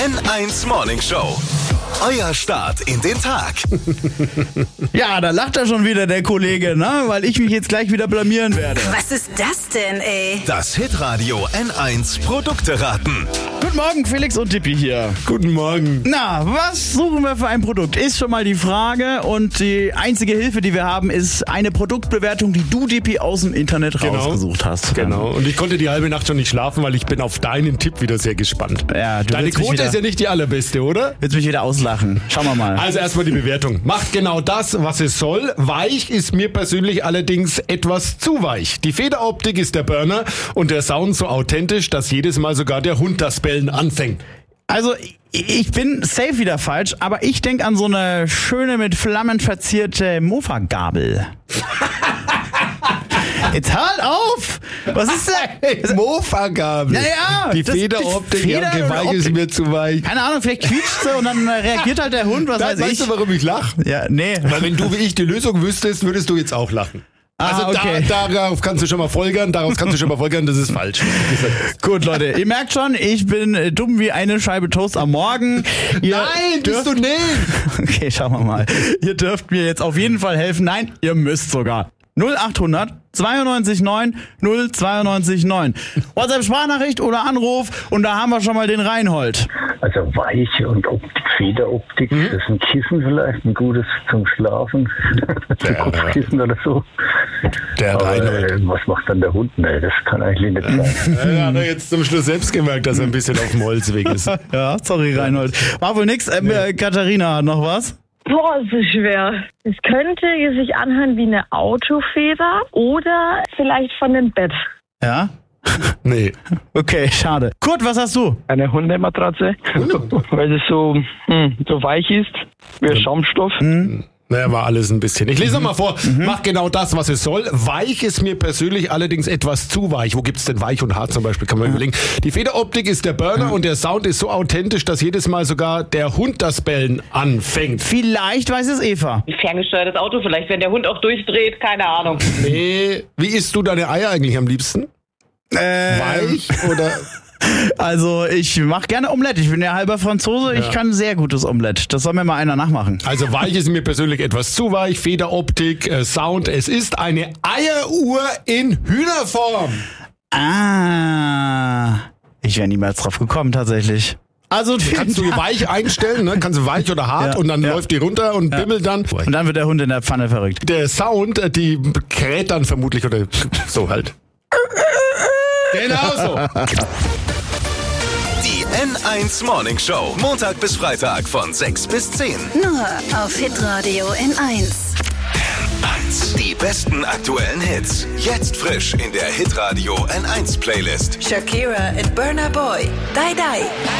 N1 Morning Show. Euer Start in den Tag. Ja, da lacht er schon wieder, der Kollege, ne? Weil ich mich jetzt gleich wieder blamieren werde. Was ist das denn, ey? Das Hitradio N1 Produkte raten. Guten Morgen, Felix und Tippi hier. Guten Morgen. Na, was suchen wir für ein Produkt? Ist schon mal die Frage. Und die einzige Hilfe, die wir haben, ist eine Produktbewertung, die du, Tippi, aus dem Internet rausgesucht hast. Genau. Und ich konnte die halbe Nacht schon nicht schlafen, weil ich bin auf deinen Tipp wieder sehr gespannt. Ja, du Deine Quote ist ja nicht die allerbeste, oder? Willst mich wieder auslachen. Schauen wir mal. Also erstmal die Bewertung. Macht genau das, was es soll. Weich ist mir persönlich allerdings etwas zu weich. Die Federoptik ist der Burner und der Sound so authentisch, dass jedes Mal sogar der Hund das Bellen anfängt. Also, ich bin safe wieder falsch, aber ich denke an so eine schöne, mit Flammen verzierte Mofa-Gabel. Jetzt halt auf! Was ist das? Mofa-Gabel. Naja, die Federoptik, weich ist mir zu weich. Keine Ahnung, vielleicht quietscht sie und dann reagiert halt der Hund, was weiß ich. Weißt du, warum ich lache? Ja, nee. Weil wenn du wie ich die Lösung wüsstest, würdest du jetzt auch lachen. Also okay. darauf kannst du schon mal folgern, das ist falsch. Gut, Leute, ihr merkt schon, ich bin dumm wie eine Scheibe Toast am Morgen. Nein, bist du nicht! Okay, schauen wir mal. Ihr dürft mir jetzt auf jeden Fall helfen. Nein, ihr müsst sogar. 0800 92 9 092 9. WhatsApp-Sprachnachricht oder Anruf und da haben wir schon mal den Reinhold. Also weich und Federoptik, das ist ein Kissen vielleicht, ein gutes zum Schlafen, ein Kopfkissen oder so. Der Reinhold. Was macht dann der Hund? Nee, das kann eigentlich nicht sein. Ja, hat er jetzt zum Schluss selbst gemerkt, dass er ein bisschen auf dem Holzweg ist. Ja, sorry Reinhold. War wohl nix. Katharina hat noch was? Boah, ist so schwer. Es könnte sich anhören wie eine Autofeder oder vielleicht von dem Bett. Ja? Nee. Okay, schade. Kurt, was hast du? Eine Hundematratze, weil es so weich ist, wie Schaumstoff. Naja, war alles ein bisschen. Ich lese mal vor. Macht genau das, was es soll. Weich ist mir persönlich allerdings etwas zu weich. Wo gibt's denn weich und hart zum Beispiel? Kann man überlegen. Die Federoptik ist der Burner und der Sound ist so authentisch, dass jedes Mal sogar der Hund das Bellen anfängt. Vielleicht weiß es Eva. Ein ferngesteuertes Auto vielleicht, wenn der Hund auch durchdreht, keine Ahnung. Nee. Wie isst du deine Eier eigentlich am liebsten? Weich oder... Also ich mache gerne Omelette. Ich bin ja halber Franzose. Ja. Ich kann sehr gutes Omelette. Das soll mir mal einer nachmachen. Also weich ist mir persönlich etwas zu weich. Federoptik, Sound. Es ist eine Eieruhr in Hühnerform. Ich wäre niemals drauf gekommen tatsächlich. Also kannst du weich einstellen, ne? Kannst du weich oder hart und dann läuft die runter und bimmelt dann. Und dann wird der Hund in der Pfanne verrückt. Der Sound, die kräht dann vermutlich oder so halt. Genau so. Die N1 Morning Show. Montag bis Freitag von 6 bis 10. Nur auf Hitradio N1. N1. Die besten aktuellen Hits. Jetzt frisch in der Hitradio N1 Playlist. Shakira and Burna Boy. Die Die.